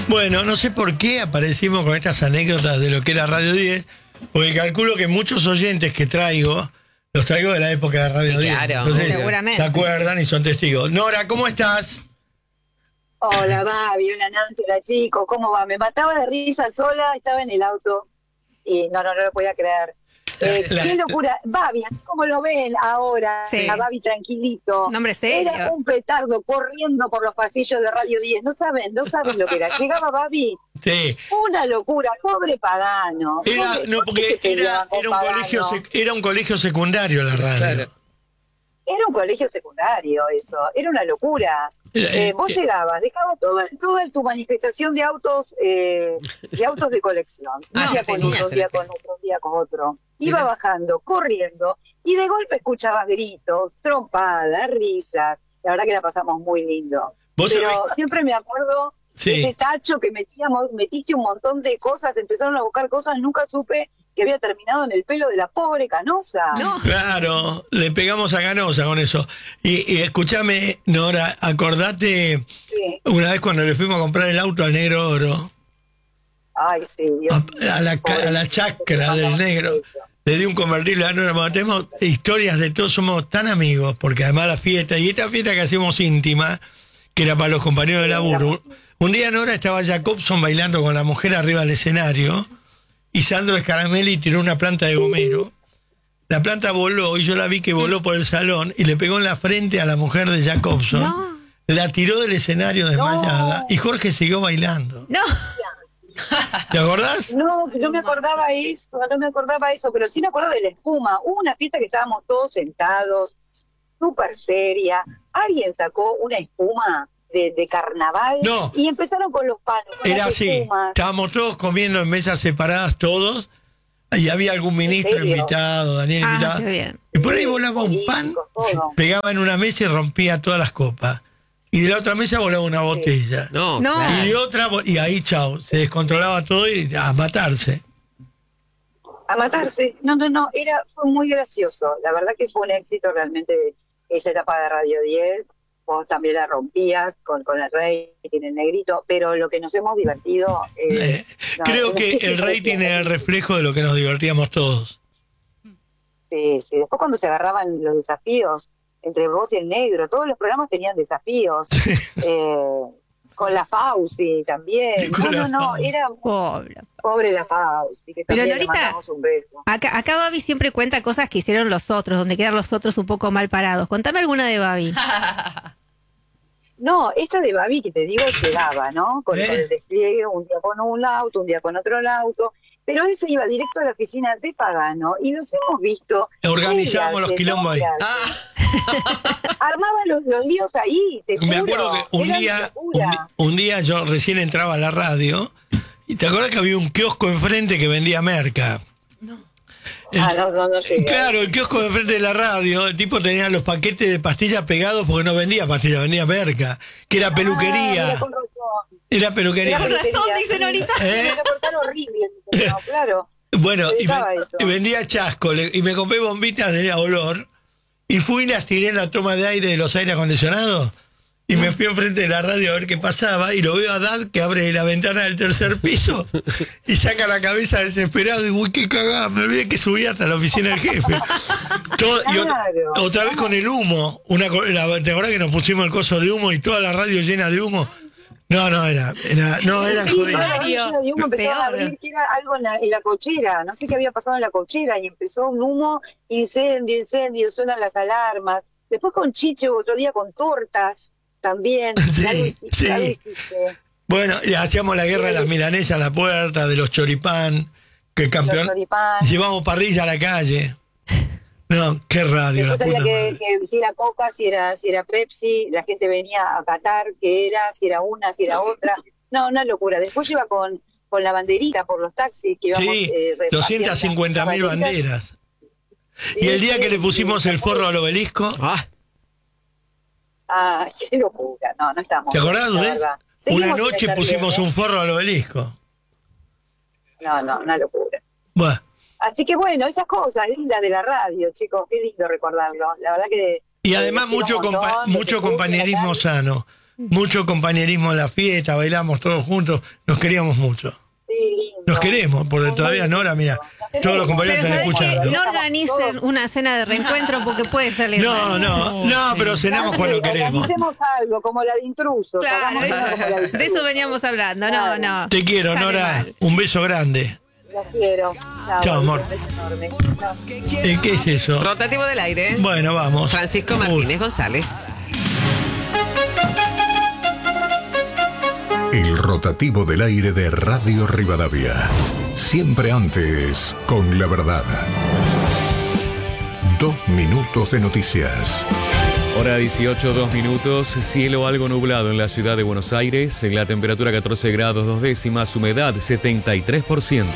Bueno, no sé por qué aparecimos con estas anécdotas de lo que era Radio 10, porque calculo que muchos oyentes que traigo, los traigo de la época de Radio 10. Claro, entonces, seguramente. se acuerdan y son testigos. Nora, ¿cómo estás? Hola, Babi, hola Nancy, hola chicos, ¿cómo va? Me mataba de risa sola, estaba en el auto y no lo podía creer. Qué locura. Babi, así como lo ven ahora, Sí. a Babi tranquilito. Nombre serio. Era un petardo corriendo por los pasillos de Radio 10. No saben lo que era. Llegaba Babi, Sí. una locura, pobre Pagano. Era, Pobre- no, ¿por qué porque se peleaban con Pagano? era un colegio secundario la radio. Claro. Era un colegio secundario eso, era una locura. Vos llegabas, dejabas toda tu manifestación de autos de colección. Un Ah, día ya con tenías uno, un día el con otro, un día con otro. Iba Mirá. bajando, corriendo, y de golpe escuchabas gritos, trompadas, risas. La verdad que la pasamos muy lindo. ¿Vos Pero sabés? siempre me acuerdo Sí. de ese tacho que metiste un montón de cosas, empezaron a buscar cosas, nunca supe que había terminado en el pelo de la pobre Canosa. No. Claro, le pegamos a Canosa con eso. Y escúchame, Nora, acordate Sí. una vez cuando le fuimos a comprar el auto al Negro Oro, Ay, sí, Dios. a la chacra del Negro, le di un convertible a Nora. Bueno, tenemos historias de todos, somos tan amigos, porque además la fiesta, y esta fiesta que hacíamos íntima, que era para los compañeros de laburo, un día Nora estaba Jacobson bailando con la mujer arriba del escenario, y Sandro Scaramelli tiró una planta de gomero. La planta voló y yo la vi que voló por el salón y le pegó en la frente a la mujer de Jacobson. No. La tiró del escenario desmayada y Jorge siguió bailando. No. ¿Te acordás? No me acordaba eso, pero sí me acuerdo de la espuma. Hubo una fiesta que estábamos todos sentados, súper seria. Alguien sacó una espuma de carnaval No. y empezaron con los palos. Con Era las así. espumas. Estábamos todos comiendo en mesas separadas todos. Y había algún ministro serio? invitado, Daniel Ah, invitado. qué bien. Y por ahí volaba un pan, políticos, todo. pegaba en una mesa y rompía todas las copas. Y de la otra mesa volaba una botella. No, No. claro. Y de otra, y ahí chao, se descontrolaba todo y a matarse. A matarse. No, fue muy gracioso. La verdad que fue un éxito realmente esa etapa de Radio 10. Vos también la rompías con el rating, el negrito, pero lo que nos hemos divertido... Creo que el rating era el reflejo de lo que nos divertíamos todos. Sí. Después cuando se agarraban los desafíos entre vos y el negro, todos los programas tenían desafíos. Con la Fauci también. Con la No, Fauci. era pobre la Fauci, que Pero, también le Norita, mandamos un beso. Acá Babi siempre cuenta cosas que hicieron los otros, donde quedan los otros un poco mal parados. Contame alguna de Babi. No, esta de Babi que te digo llegaba, ¿no? Con el despliegue, un día con un auto, un día con otro auto, pero él se iba directo a la oficina de Pagano y los hemos visto. Organizábamos los días, quilombos ahí. Armaban los líos ahí, te juro. Me acuerdo que Era locura. un día yo recién entraba a la radio y te acuerdas que había un kiosco enfrente que vendía merca. No llegué. Claro, el kiosco de enfrente de la radio, el tipo tenía los paquetes de pastillas pegados porque no vendía pastillas, vendía merca, que era peluquería. Mira, con razón. Era peluquería. Con razón, dice Norita. Me iba a cortar horrible, no, claro. Bueno, y Dedicaba eso. vendía chasco y me compré bombitas de olor y fui y las tiré en la toma de aire de los aire acondicionados y me fui enfrente de la radio a ver qué pasaba y lo veo a Dad que abre la ventana del tercer piso y saca la cabeza desesperado y uy, qué cagada, me olvidé que subí hasta la oficina del jefe. Claro. Otra vez con el humo, ¿te acordás que nos pusimos el coso de humo y toda la radio llena de humo? No, era jodido. Y uno empezó a abrir que era algo en la cochera, no sé qué había pasado en la cochera y empezó un humo, incendio, suenan las alarmas. Después con chiche, otro día con tortas también. Sí, Algo sí. hiciste. Bueno, y hacíamos la guerra de las milanesas a la puerta, de los choripán, que campeón. choripán. Llevamos parrilla a la calle. No, qué radio, la Después puta había madre. que si era Coca, si era Pepsi, la gente venía a catar qué era, si era una, si era otra. No, una locura. Después iba con la banderita por los taxis que íbamos Sí, repartiendo 250.000 banderas. Y el día que le pusimos el forro al obelisco, Ah, qué locura. No estamos. ¿te acordás, la Dudez? verdad. Una Seguimos noche sin estar pusimos bien, un forro al obelisco. No, una locura. Bueno, Así que bueno, esas cosas lindas de la radio, chicos, qué lindo recordarlo. La verdad que... y además quiero mucho, un montón, mucho que te guste compañerismo la sano. mucho compañerismo en la fiesta, bailamos todos juntos, nos queríamos mucho. Sí, lindo. Nos queremos, porque todavía Nora, mira, todos los compañeros Pero están ¿sabés qué? escuchando. No organicen una cena de reencuentro porque puede salir mal. No, pero cenamos cuando queremos. Organicemos algo, como la de intrusos. Claro, hagamos eso como la de de intrusos. eso veníamos hablando. No, no. Te quiero, Sale Nora. mal. Un beso grande. La quiero. Chao, amor. Un beso enorme. Chao. ¿Qué es eso? Rotativo del aire. Bueno, vamos. Francisco Martínez González. El rotativo del aire de Radio Rivadavia. Siempre antes, con la verdad. 2 minutos de noticias. Hora 18, 2 minutos, cielo algo nublado en la ciudad de Buenos Aires, la temperatura 14 grados 2 décimas, humedad 73%.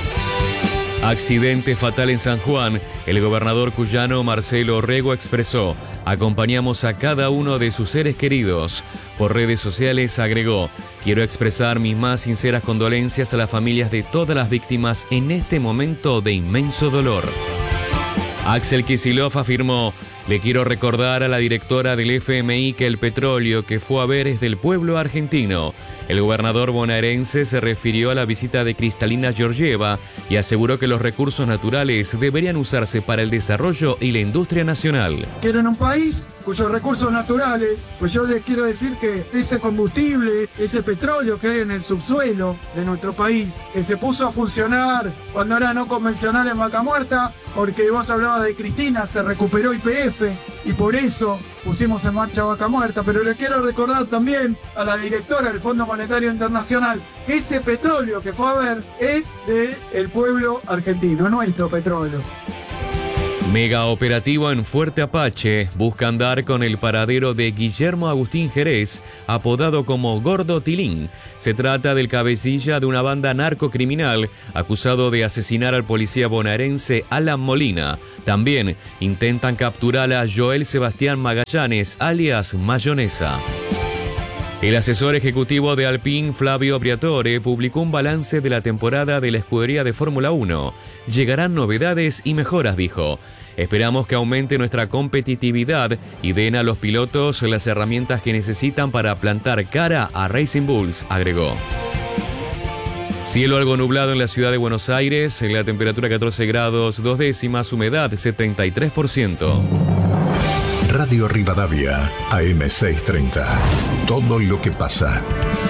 Accidente fatal en San Juan. El gobernador cuyano Marcelo Orrego expresó: acompañamos a cada uno de sus seres queridos. Por redes sociales agregó: quiero expresar mis más sinceras condolencias a las familias de todas las víctimas en este momento de inmenso dolor. Axel Kicillof afirmó: le quiero recordar a la directora del FMI que el petróleo que fue a ver es del pueblo argentino. El gobernador bonaerense se refirió a la visita de Kristalina Georgieva y aseguró que los recursos naturales deberían usarse para el desarrollo y la industria nacional. Quieren un país cuyos recursos naturales, pues yo les quiero decir que ese combustible, ese petróleo que hay en el subsuelo de nuestro país, que se puso a funcionar cuando era no convencional en Vaca Muerta, porque vos hablabas de Cristina, se recuperó YPF y por eso pusimos en marcha Vaca Muerta, pero le quiero recordar también a la directora del Fondo Monetario Internacional que ese petróleo que fue a ver es del pueblo argentino, es nuestro petróleo. Mega operativo en Fuerte Apache. Buscan dar con el paradero de Guillermo Agustín Jerez, apodado como Gordo Tilín. Se trata del cabecilla de una banda narcocriminal acusado de asesinar al policía bonaerense Alan Molina. También intentan capturar a Joel Sebastián Magallanes, alias Mayonesa. El asesor ejecutivo de Alpine, Flavio Briatore, publicó un balance de la temporada de la escudería de Fórmula 1. Llegarán novedades y mejoras, dijo. Esperamos que aumente nuestra competitividad y den a los pilotos las herramientas que necesitan para plantar cara a Racing Bulls, agregó. Cielo algo nublado en la ciudad de Buenos Aires, la temperatura 14 grados 2 décimas, humedad 73%. Radio Rivadavia, AM630. Todo lo que pasa.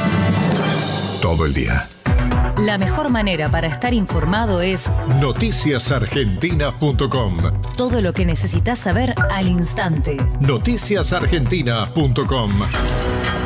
Todo el día. La mejor manera para estar informado es noticiasargentina.com. todo lo que necesitas saber al instante. Noticiasargentina.com.